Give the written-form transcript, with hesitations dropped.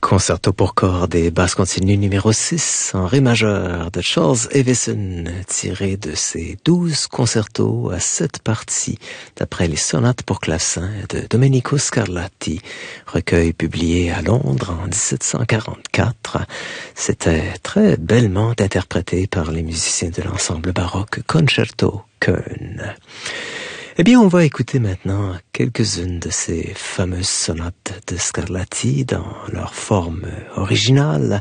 Concerto pour cordes et basse continue numéro 6 en ré majeur de Charles Evison, tiré de ses 12 concertos à 7 parties, d'après les sonates pour clavecin de Domenico Scarlatti, recueil publié à Londres en 1744. C'était très bellement interprété par les musiciens de l'ensemble baroque Concerto Köln. Eh bien, on va écouter maintenant quelques-unes de ces fameuses sonates de Scarlatti dans leur forme originale.